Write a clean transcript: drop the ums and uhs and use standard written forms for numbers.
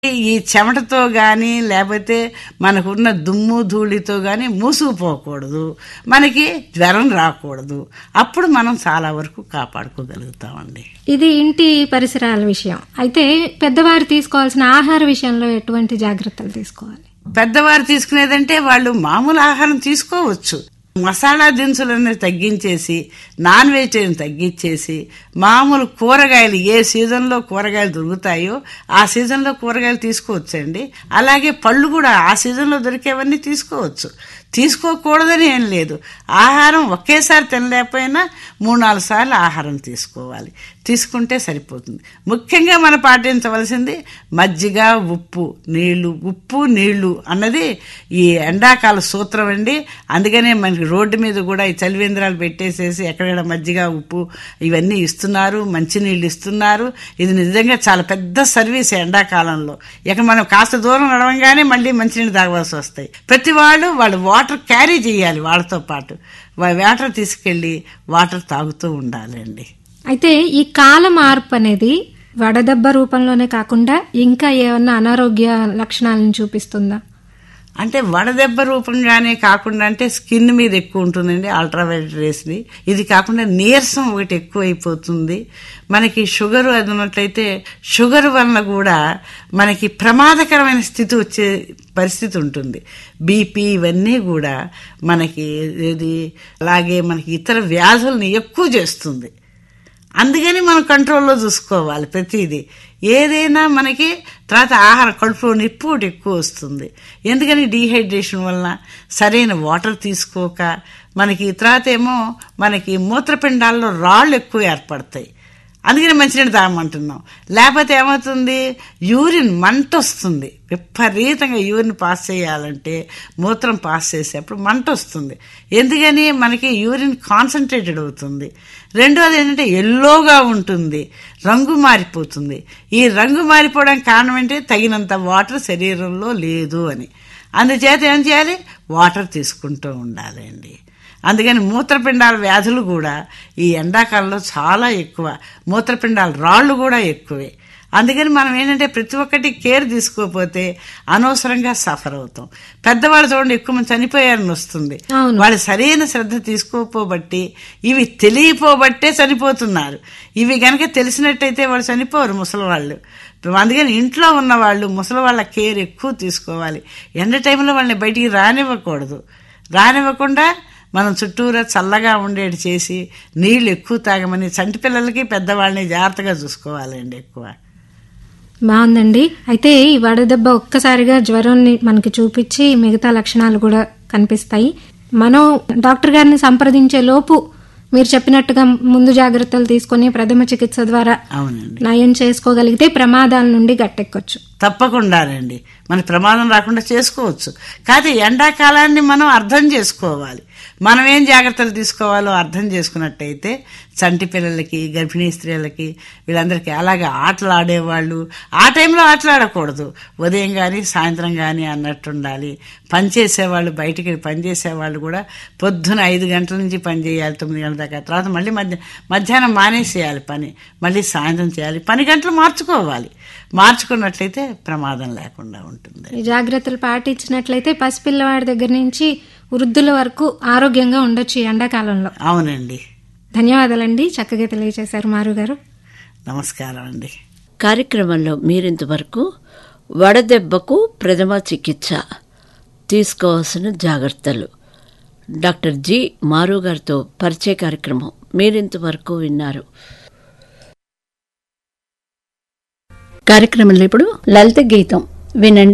ఈ చెమటతో గాని లేకపోతే మనకున్న దుమ్ము ధూళితో గాని మూసుకుపోకూడదు, మనకి జ్వరం రాకూడదు. అప్పుడు మనం చాలా వరకు కాపాడుకోగలుగుతామండి. ఇది ఇంటి పరిసరాల విషయం. అయితే పెద్దవారు తీసుకోవాల్సిన ఆహార విషయంలో ఎటువంటి జాగ్రత్తలు తీసుకోవాలి? పెద్దవారు తీసుకునేదంటే వాళ్ళు మామూలు ఆహారం తీసుకోవచ్చు. మసాలా దినుసులన్నీ తగ్గించేసి, నాన్ వెజిటేరియన్ తగ్గించేసి, మామూలు కూరగాయలు ఏ సీజన్లో కూరగాయలు దొరుకుతాయో ఆ సీజన్లో కూరగాయలు తీసుకోవచ్చండి. అలాగే పళ్ళు కూడా ఆ సీజన్లో దొరికేవన్నీ తీసుకోవచ్చు. తీసుకోకూడదని ఏం లేదు. ఆహారం ఒకేసారి తినలేకపోయినా 3-4 సార్లు ఆహారం తీసుకోవాలి. తీసుకుంటే సరిపోతుంది. ముఖ్యంగా మనం పాటించవలసింది మజ్జిగ, ఉప్పు నీళ్లు అన్నది ఈ ఎండాకాల సూత్రం అండి. అందుకనే మనకి రోడ్డు మీద కూడా ఈ చలివేంద్రాలు పెట్టేసేసి ఎక్కడెక్కడ మజ్జిగ, ఉప్పు ఇవన్నీ ఇస్తున్నారు, మంచినీళ్ళు ఇస్తున్నారు. ఇది నిజంగా చాలా పెద్ద సర్వీస్ ఎండాకాలంలో. ఇక మనం కాస్త దూరం నడవంగానే మళ్ళీ మంచినీళ్ళు తాగవలసి వస్తాయి. ప్రతి వాళ్ళు వాటర్ క్యారీ చేయాలి, వాళ్ళతో పాటు వాటర్ తీసుకెళ్లి వాటర్ తాగుతూ ఉండాలండి. అయితే ఈ కాల మార్పు అనేది వడదెబ్బ రూపంలోనే కాకుండా ఇంకా ఏమన్నా అనారోగ్య లక్షణాలను చూపిస్తుందా? అంటే వడదెబ్బ రూపంగానే కాకుండా అంటే స్కిన్ మీద ఎక్కువ ఉంటుందండి అల్ట్రావైలెట్ రేస్ని. ఇది కాకుండా నీరసం ఒకటి ఎక్కువ అయిపోతుంది. మనకి షుగర్ అది ఉన్నట్లయితే షుగర్ వలన కూడా మనకి ప్రమాదకరమైన స్థితి వచ్చే పరిస్థితి ఉంటుంది. బీపీ ఇవన్నీ కూడా మనకి ఇది అలాగే మనకి ఇతర వ్యాధుల్ని ఎక్కువ చేస్తుంది. అందుకని మనం కంట్రోల్లో చూసుకోవాలి ప్రతిదీ. ఏదైనా మనకి తర్వాత ఆహార కడుపులో నిప్పు ఒకటి ఎక్కువ వస్తుంది. ఎందుకని డీహైడ్రేషన్ వలన సరైన వాటర్ తీసుకోక మనకి తర్వాత ఏమో మనకి మూత్రపిండాల్లో రాళ్ళు ఎక్కువ ఏర్పడతాయి. అందుకని మంచినీళ్ళు తాగమంటున్నాం. లేకపోతే ఏమవుతుంది, యూరిన్ మంట వస్తుంది. విపరీతంగా యూరిన్ పాస్ చేయాలంటే మూత్రం పాస్ చేసేప్పుడు మంట వస్తుంది. ఎందుకని మనకి యూరిన్ కాన్సన్ట్రేటెడ్ అవుతుంది. రెండోది ఏంటంటే ఎల్లోగా ఉంటుంది, రంగు మారిపోతుంది. ఈ రంగు మారిపోవడానికి కారణం ఏంటి, తగినంత వాటర్ శరీరంలో లేదు అని. అందుచేత ఏం చేయాలి, వాటర్ తీసుకుంటూ ఉండాలండి. అందుకని మూత్రపిండాల వ్యాధులు కూడా ఈ ఎండాకాలంలో చాలా ఎక్కువ. మూత్రపిండాల రాళ్ళు కూడా ఎక్కువే. అందుకని మనం ఏంటంటే ప్రతి ఒక్కటి కేర్ తీసుకోకపోతే అనవసరంగా సఫర్ అవుతాం. పెద్దవాళ్ళు చూడండి ఎక్కువ మంది చనిపోయారని వస్తుంది. వాళ్ళు సరైన శ్రద్ధ తీసుకోపోబట్టి, ఇవి తెలియపోబట్టే చనిపోతున్నారు. ఇవి గనక తెలిసినట్టయితే వాళ్ళు చనిపోరు ముసలివాళ్ళు. అందుకని ఇంట్లో ఉన్న వాళ్ళు ముసలి వాళ్ళ కేర్ ఎక్కువ తీసుకోవాలి. ఎండ టైంలో వాళ్ళని బయటికి రానివ్వకుండా మనం చుట్టూరా చల్లగా ఉండేది చేసి నీళ్లు ఎక్కువ తాగమని చంటి పిల్లలకి పెద్దవాళ్ళని జాగ్రత్తగా చూసుకోవాలండి ఎక్కువ. బాగుందండి. అయితే ఈ వడదెబ్బ ఒక్కసారిగా జ్వరాన్ని మనకి చూపించి మిగతా లక్షణాలు కూడా కనిపిస్తాయి. మనం డాక్టర్ గారిని సంప్రదించే లోపు మీరు చెప్పినట్టుగా ముందు జాగ్రత్తలు తీసుకుని ప్రథమ చికిత్స ద్వారా నయం చేసుకోగలిగితే ప్రమాదాల నుండి గట్టెక్కొచ్చు. తప్పకుండానండి, మన ప్రమాదం రాకుండా చేసుకోవచ్చు. కాదు, ఎండాకాలాన్ని మనం అర్థం చేసుకోవాలి. మనం ఏం జాగ్రత్తలు తీసుకోవాలో అర్థం చేసుకున్నట్టయితే చంటి పిల్లలకి, గర్భిణీ స్త్రీలకి, వీళ్ళందరికీ అలాగే ఆటలు ఆడేవాళ్ళు ఆ టైంలో ఆటలాడకూడదు. ఉదయం కానీ సాయంత్రం కానీ అన్నట్టుండాలి. పనిచేసేవాళ్ళు, బయటికి పనిచేసేవాళ్ళు కూడా పొద్దున 5 గంటల నుంచి పని చేయాలి, 9 గంటల దాకా. తర్వాత మళ్ళీ మధ్యాహ్నం మానేసేయాలి పని, మళ్ళీ సాయంత్రం చేయాలి. 10 గంటలు మార్చుకున్నట్లయితే ప్రమాదం లేకుండా ఉంటుంది. ఈ జాగ్రత్తలు పాటించినట్లయితే పసిపిల్లవాడి దగ్గర నుంచి వృద్ధుల వరకు ఆరోగ్యంగా ఉండొచ్చు ఈ ఎండాకాలంలో. అవునండి. ధన్యవాదాలండి, చక్కగా తెలియజేశారు మారు గారు. నమస్కారం అండి. కార్యక్రమంలో మీరింతవరకు వడదెబ్బకు ప్రథమ చికిత్స తీసుకోవాల్సిన జాగ్రత్తలు డాక్టర్ జి మారు గారితో పరిచయ కార్యక్రమం మీరింతవరకు విన్నారు. కార్యక్రమంలో ఇప్పుడు లలిత గీతం వినండి.